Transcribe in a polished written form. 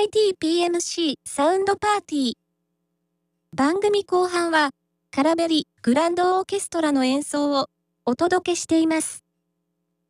ITPMC サウンドパーティー。番組後半は、カラベリグランドオーケストラの演奏をお届けしています。